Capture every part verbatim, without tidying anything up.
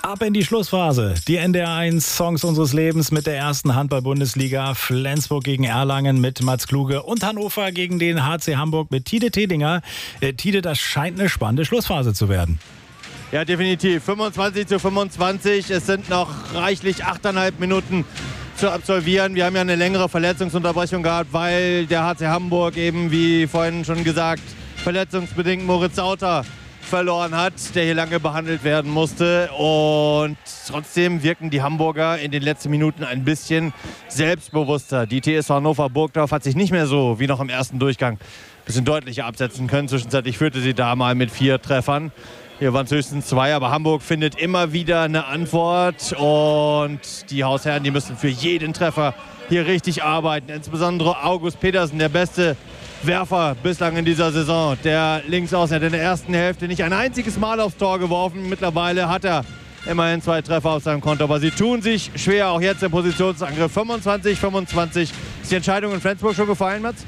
Ab in die Schlussphase. Die N D R eins Songs unseres Lebens mit der ersten Handball-Bundesliga. Flensburg gegen Erlangen mit Mats Kluge und Hannover gegen den H C Hamburg mit Tide Tedinger. Äh, Tide, das scheint eine spannende Schlussphase zu werden. Ja, definitiv. fünfundzwanzig zu fünfundzwanzig. Es sind noch reichlich achteinhalb Minuten zu absolvieren. Wir haben ja eine längere Verletzungsunterbrechung gehabt, weil der H C Hamburg eben, wie vorhin schon gesagt, verletzungsbedingt Moritz Sauter verloren hat, der hier lange behandelt werden musste. Und trotzdem wirken die Hamburger in den letzten Minuten ein bisschen selbstbewusster. Die T S V Hannover Burgdorf hat sich nicht mehr so wie noch im ersten Durchgang ein bisschen deutlicher absetzen können. Zwischenzeitlich führte sie da mal mit vier Treffern. Hier waren es höchstens zwei, aber Hamburg findet immer wieder eine Antwort. Und die Hausherren, die müssen für jeden Treffer hier richtig arbeiten. Insbesondere August Petersen, der beste Werfer bislang in dieser Saison. Der Linksaußen hat in der ersten Hälfte nicht ein einziges Mal aufs Tor geworfen. Mittlerweile hat er immerhin zwei Treffer auf seinem Konto. Aber sie tun sich schwer, auch jetzt im Positionsangriff. fünfundzwanzig fünfundzwanzig. Ist die Entscheidung in Flensburg schon gefallen, Mats?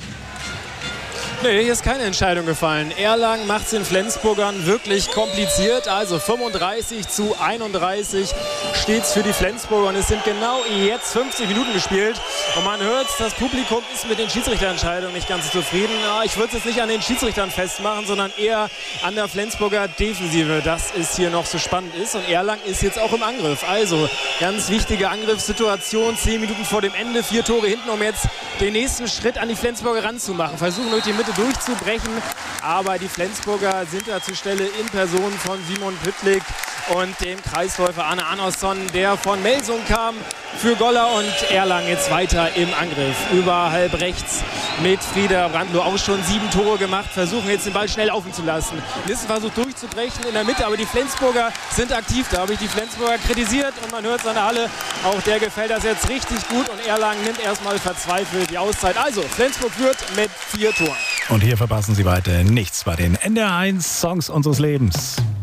Nee, hier ist keine Entscheidung gefallen. Erlangen macht es den Flensburgern wirklich kompliziert. Also fünfunddreißig zu einunddreißig steht es für die Flensburger. Und es sind genau jetzt fünfzig Minuten gespielt. Und man hört, das Publikum ist mit den Schiedsrichterentscheidungen nicht ganz zufrieden. Ich würde es jetzt nicht an den Schiedsrichtern festmachen, sondern eher an der Flensburger Defensive, dass es hier noch so spannend ist. Und Erlangen ist jetzt auch im Angriff. Also ganz wichtige Angriffssituation. Zehn Minuten vor dem Ende, vier Tore hinten, um jetzt den nächsten Schritt an die Flensburger ranzumachen. Versuchen durch die Mitte durchzubrechen, aber die Flensburger sind da zur Stelle in Person von Simon Püttlik und dem Kreisläufer Arne Arnosson, der von Melsung kam für Goller, und Erlangen jetzt weiter im Angriff. Über halb rechts mit Frieder Brandlo auch schon sieben Tore gemacht, versuchen jetzt den Ball schnell laufen zu lassen. Nissen versucht durchzubrechen in der Mitte, aber die Flensburger sind aktiv. Da habe ich die Flensburger kritisiert und man hört es an der Halle. Auch der gefällt das jetzt richtig gut und Erlangen nimmt erstmal verzweifelt die Auszeit. Also Flensburg führt mit vier Toren. Und hier verpassen Sie weiter nichts bei den N D R eins Songs unseres Lebens.